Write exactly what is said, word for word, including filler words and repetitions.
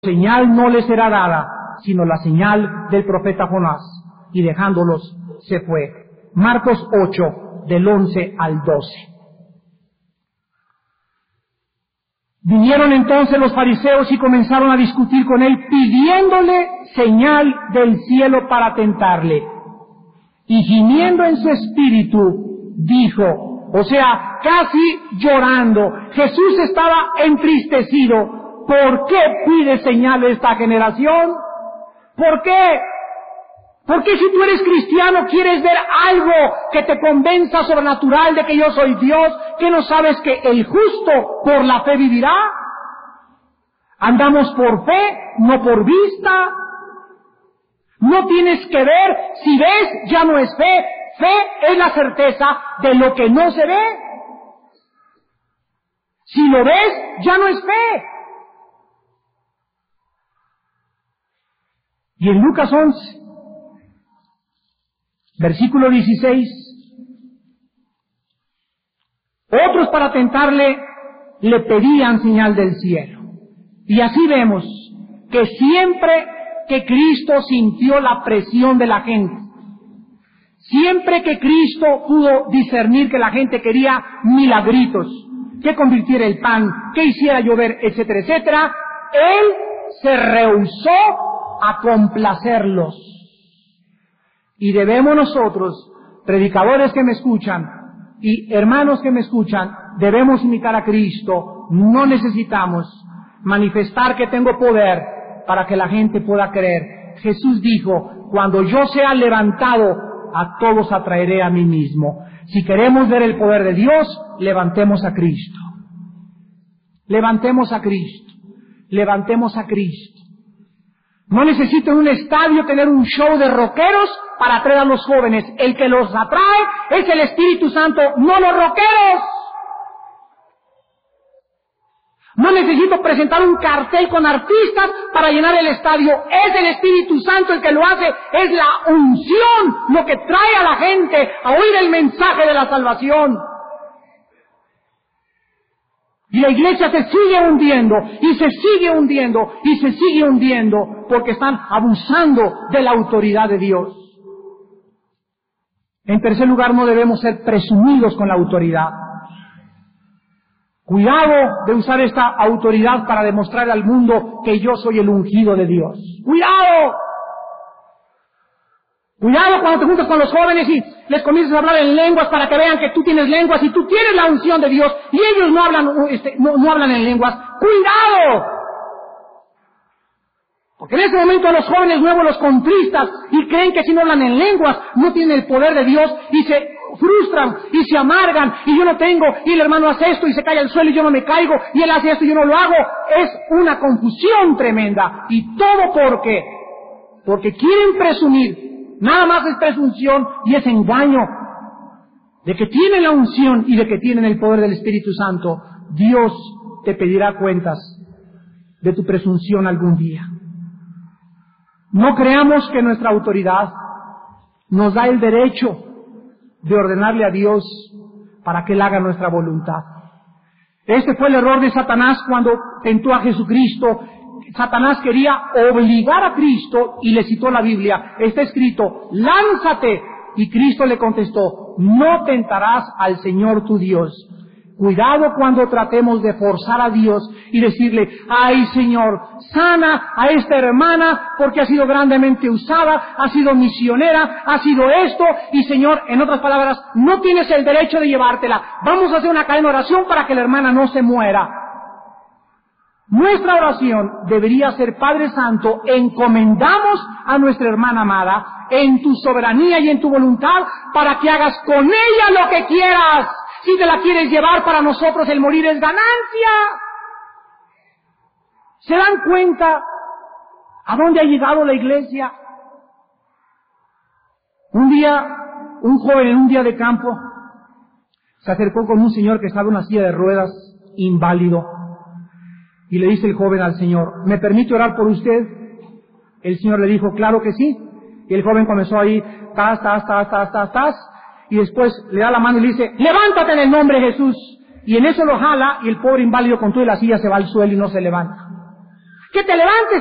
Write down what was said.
señal no les será dada, sino la señal del profeta Jonás. Y dejándolos, se fue. Marcos ocho, del once al doce. Vinieron entonces los fariseos y comenzaron a discutir con él, pidiéndole señal del cielo para tentarle. Y gimiendo en su espíritu, dijo, o sea, casi llorando, Jesús estaba entristecido. ¿Por qué pide señal de esta generación? ¿Por qué? Porque si tú eres cristiano quieres ver algo que te convenza sobrenatural de que yo soy Dios, que no sabes que el justo por la fe vivirá. Andamos por fe, no por vista. No tienes que ver, si ves ya no es fe, fe es la certeza de lo que no se ve. Si lo ves ya no es fe. Y en Lucas once, versículo dieciséis, otros para tentarle le pedían señal del cielo. Y así vemos que siempre que Cristo sintió la presión de la gente, siempre que Cristo pudo discernir que la gente quería milagritos, que convirtiera el pan, que hiciera llover, etcétera, etcétera, Él se rehusó a complacerlos. Y debemos nosotros, predicadores que me escuchan y hermanos que me escuchan, debemos imitar a Cristo. No necesitamos manifestar que tengo poder para que la gente pueda creer. Jesús dijo, cuando yo sea levantado, a todos atraeré a mí mismo. Si queremos ver el poder de Dios, levantemos a Cristo. Levantemos a Cristo. Levantemos a Cristo. No necesito en un estadio tener un show de rockeros para atraer a los jóvenes. El que los atrae es el Espíritu Santo, no los rockeros. No necesito presentar un cartel con artistas para llenar el estadio. Es el Espíritu Santo el que lo hace. Es la unción lo que trae a la gente a oír el mensaje de la salvación. Y la iglesia se sigue hundiendo, y se sigue hundiendo, y se sigue hundiendo, porque están abusando de la autoridad de Dios. En tercer lugar, no debemos ser presumidos con la autoridad. Cuidado de usar esta autoridad para demostrar al mundo que yo soy el ungido de Dios. ¡Cuidado! Cuidado cuando te juntas con los jóvenes y les comienzas a hablar en lenguas para que vean que tú tienes lenguas y tú tienes la unción de Dios y ellos no hablan, este, no, no hablan en lenguas. ¡Cuidado! Porque en ese momento a los jóvenes nuevos los contristas y creen que si no hablan en lenguas no tienen el poder de Dios y se frustran y se amargan y yo no tengo y el hermano hace esto y se cae al suelo y yo no me caigo y él hace esto y yo no lo hago. Es una confusión tremenda. ¿Y todo por qué? Porque quieren presumir. Nada más es presunción y es engaño de que tienen la unción y de que tienen el poder del Espíritu Santo. Dios te pedirá cuentas de tu presunción algún día. No creamos que nuestra autoridad nos da el derecho de ordenarle a Dios para que Él haga nuestra voluntad. Este fue el error de Satanás cuando tentó a Jesucristo. Satanás quería obligar a Cristo y le citó la Biblia. Está escrito, lánzate. Y Cristo le contestó, no tentarás al Señor tu Dios. Cuidado cuando tratemos de forzar a Dios y decirle, ay Señor, sana a esta hermana porque ha sido grandemente usada, ha sido misionera, ha sido esto, y Señor, en otras palabras, no tienes el derecho de llevártela. Vamos a hacer una cadena de oración para que la hermana no se muera. Nuestra oración debería ser, Padre Santo, encomendamos a nuestra hermana amada en tu soberanía y en tu voluntad para que hagas con ella lo que quieras. Si te la quieres llevar, para nosotros el morir es ganancia. ¿Se dan cuenta a dónde ha llegado la iglesia? Un día, un joven en un día de campo se acercó con un señor que estaba en una silla de ruedas, inválido. Y le dice el joven al Señor, ¿me permite orar por usted? El Señor le dijo, claro que sí. Y el joven comenzó ahí, tas, tas, tas, tas, tas, tas. Y después le da la mano y le dice, levántate en el nombre de Jesús. Y en eso lo jala y el pobre inválido con toda la silla se va al suelo y no se levanta. Que te levantes